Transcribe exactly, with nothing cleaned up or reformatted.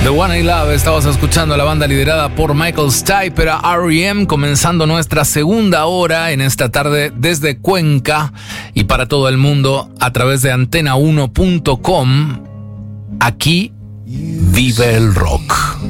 The One I Love. Estabas escuchando a la banda liderada por Michael Stipe, a R E M, comenzando nuestra segunda hora en esta tarde desde Cuenca y para todo el mundo a través de antena uno punto com. Aquí vive el rock.